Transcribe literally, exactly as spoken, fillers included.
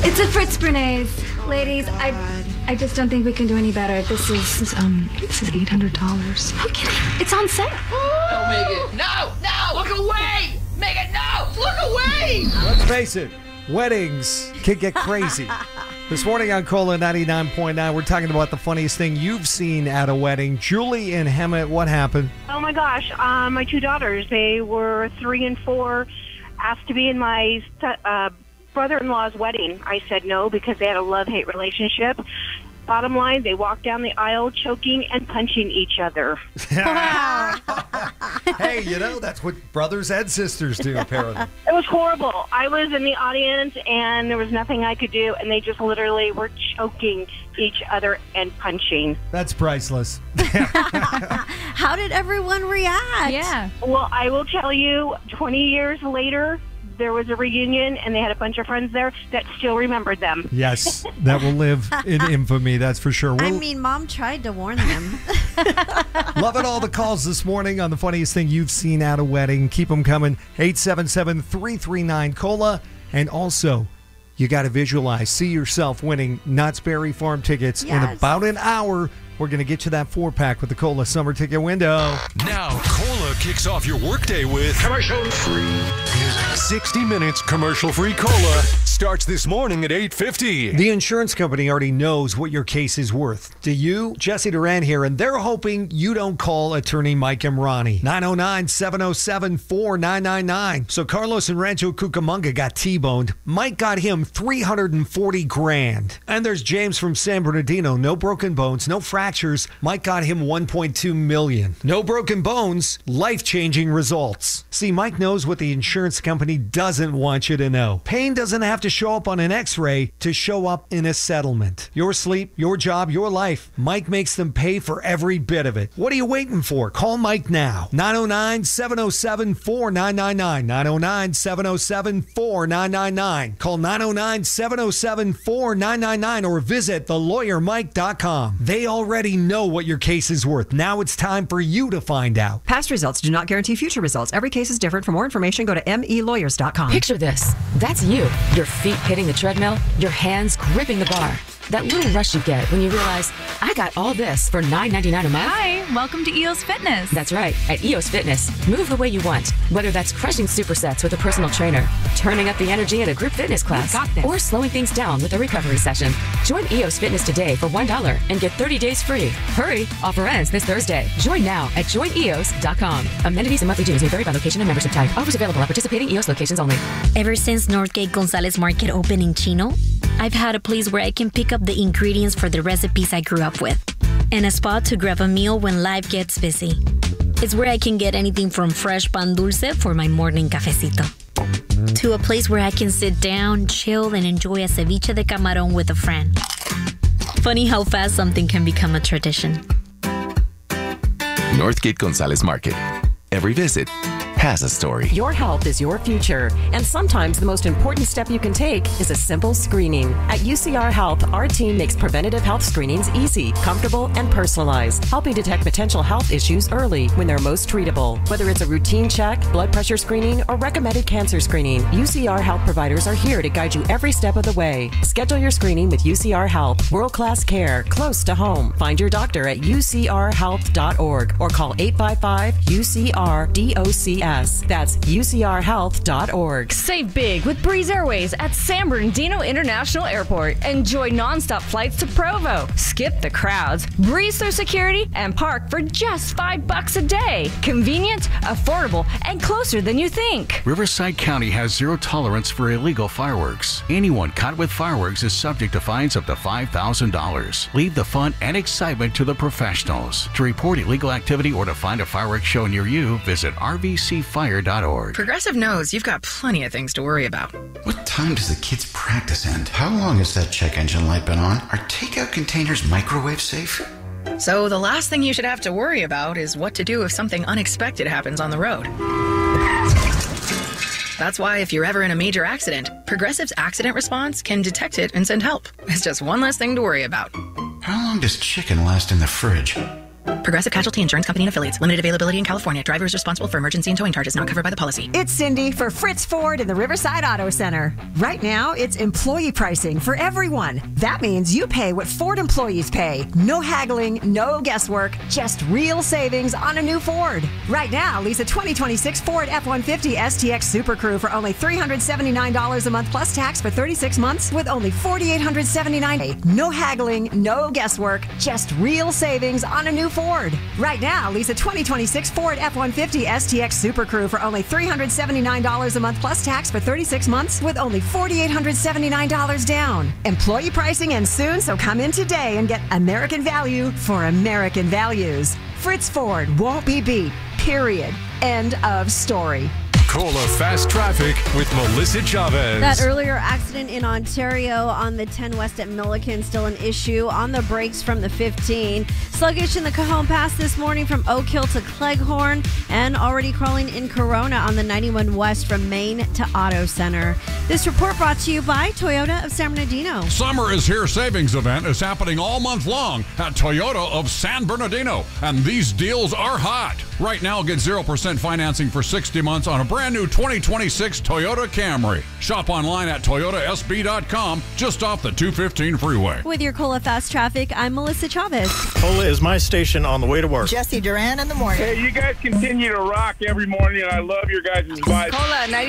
It's a Fritz Bernays. Ladies, I I just don't think we can do any better. This is, this is um this is eight hundred dollars. I'm kidding. It's on sale. No, Megan. No, no, look away. Megan, no, look away. Let's face it, weddings can get crazy. This morning on Cola ninety-nine point nine, we're talking about the funniest thing you've seen at a wedding. Julie and Hemet, what happened? Oh, my gosh. Uh, my two daughters, they were three and four, asked to be in my uh, brother-in-law's wedding. I said no because they had a love-hate relationship. Bottom line, they walked down the aisle choking and punching each other. Wow. Hey, you know, that's what brothers and sisters do, apparently. It was horrible. I was in the audience, and there was nothing I could do, and they just literally were choking each other and punching. That's priceless. How did everyone react? Yeah. Well, I will tell you, twenty years later, there was a reunion, and they had a bunch of friends there that still remembered them. Yes, that will live in infamy, that's for sure. We'll, I mean, Mom tried to warn them. Loving all the calls this morning on the funniest thing you've seen at a wedding. Keep them coming. eight seven seven, three three nine, COLA. And also, you got to visualize, see yourself winning Knott's Berry Farm tickets Yes. in about an hour. We're going to get you that four-pack with the Cola Summer Ticket Window. Now, Cola kicks off your workday with commercial-free music. sixty minutes commercial-free Cola starts this morning at eight fifty. The insurance company already knows what your case is worth. Do you? Jesse Duran here, and they're hoping you don't call attorney Mike Emrani. nine oh nine, seven oh seven, four nine nine nine. So Carlos in Rancho Cucamonga got T-boned. Mike got him three hundred forty grand. And there's James from San Bernardino. No broken bones, no fractures. Mike got him one point two million. No broken bones, life-changing results. See, Mike knows what the insurance company doesn't want you to know. Pain doesn't have to show up on an x-ray to show up in a settlement. Your sleep, your job, your life. Mike makes them pay for every bit of it. What are you waiting for? Call Mike now. nine oh nine, seven oh seven, four nine nine nine. nine oh nine, seven oh seven, four nine nine nine. Call nine oh nine, seven oh seven, four nine nine nine or visit the lawyer mike dot com. They already know what your case is worth. Now it's time for you to find out. Past results do not guarantee future results. Every case is different. For more information, go to m e lawyers dot com. Picture this. That's you. Your feet hitting the treadmill, your hands gripping the bar. That little rush you get when you realize, I got all this for nine ninety-nine a month. Hi, welcome to E O S Fitness. That's right. At E O S Fitness, move the way you want. Whether that's crushing supersets with a personal trainer, turning up the energy at a group fitness class, got this. or slowing things down with a recovery session. Join E O S Fitness today for one dollar and get thirty days free. Hurry, offer ends this Thursday. Join now at join e o s dot com. Amenities and monthly dues may vary by location and membership type. Offers available at participating E O S locations only. Ever since Northgate Gonzalez Market opened in Chino, I've had a place where I can pick up the ingredients for the recipes I grew up with, and a spot to grab a meal when life gets busy. It's where I can get anything from fresh pan dulce for my morning cafecito, to a place where I can sit down, chill, and enjoy a ceviche de camarón with a friend. Funny how fast something can become a tradition. Northgate Gonzalez Market. Every visit has a story. Your health is your future, and sometimes the most important step you can take is a simple screening. At U C R Health, our team makes preventative health screenings easy, comfortable, and personalized, helping detect potential health issues early when they're most treatable. Whether it's a routine check, blood pressure screening, or recommended cancer screening, U C R Health providers are here to guide you every step of the way. Schedule your screening with U C R Health. World-class care close to home. Find your doctor at u c r health dot org or call eight five five U C R D O C S. That's u c r health dot org. Save big with Breeze Airways at San Bernardino International Airport. Enjoy nonstop flights to Provo. Skip the crowds, breeze through security, and park for just five bucks a day. Convenient, affordable, and closer than you think. Riverside County has zero tolerance for illegal fireworks. Anyone caught with fireworks is subject to fines up to five thousand dollars. Leave the fun and excitement to the professionals. To report illegal activity or to find a fireworks show near you, visit r v c fire dot org. Progressive knows you've got plenty of things to worry about. What time does the kids' practice end? How long has that check engine light been on? Are takeout containers microwave safe? So the last thing you should have to worry about is what to do if something unexpected happens on the road. That's why if you're ever in a major accident, Progressive's accident response can detect it and send help. It's just one less thing to worry about. How long does chicken last in the fridge? Progressive Casualty Insurance Company and Affiliates. Limited availability in California. Driver is responsible for emergency and towing charges not covered by the policy. It's Cindy for Fritz Ford in the Riverside Auto Center. Right now, it's employee pricing for everyone. That means you pay what Ford employees pay. No haggling, no guesswork, just real savings on a new Ford. Right now, lease a twenty twenty-six Ford F one fifty S T X Super Crew for only three hundred seventy-nine dollars a month plus tax for thirty-six months with only four thousand eight hundred seventy-nine dollars. No haggling, no guesswork, just real savings on a new Ford. Right now, lease a twenty twenty-six Ford F one fifty S T X Super Crew for only three hundred seventy-nine dollars a month plus tax for thirty-six months with only four thousand eight hundred seventy-nine dollars down. Employee pricing ends soon, so come in today and get American value for American values. Fritz Ford won't be beat. Period. End of story. Cola Fast Traffic with Melissa Chavez. That earlier accident in Ontario on the ten West at Milliken, still an issue on the brakes from the fifteen. Sluggish in the Cajon Pass this morning from Oak Hill to Cleghorn, and already crawling in Corona on the ninety-one West from Maine to Auto Center. This report brought to you by Toyota of San Bernardino. Summer is Here savings event is happening all month long at Toyota of San Bernardino, and these deals are hot. Right now, get zero percent financing for sixty months on a brand new twenty twenty-six Toyota Camry. Shop online at toyota s b dot com, just off the two fifteen freeway. With your Cola Fast Traffic, I'm Melissa Chavez. Cola is my station on the way to work. Jesse Duran in the morning. Hey, you guys continue to rock every morning, and I love your guys' vibes. Cola,